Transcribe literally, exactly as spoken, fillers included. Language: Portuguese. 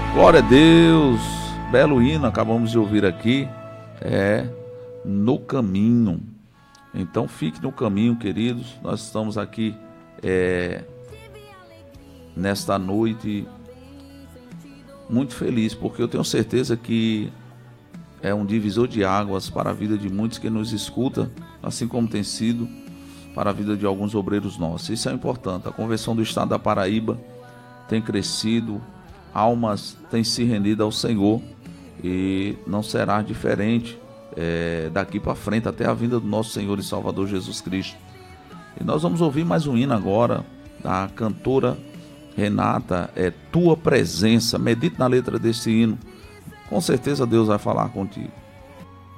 Glória a Deus, belo hino, acabamos de ouvir aqui, é No Caminho. Então fique no caminho, queridos. Nós estamos aqui é, nesta noite muito feliz, porque eu tenho certeza que é um divisor de águas para a vida de muitos que nos escutam, assim como tem sido para a vida de alguns obreiros nossos. Isso é importante. A conversão do estado da Paraíba tem crescido, almas têm se rendido ao Senhor e não será diferente é, daqui para frente até a vinda do nosso Senhor e Salvador Jesus Cristo. E nós vamos ouvir mais um hino agora da cantora Renata, é Tua Presença. Medite na letra desse hino, com certeza Deus vai falar contigo.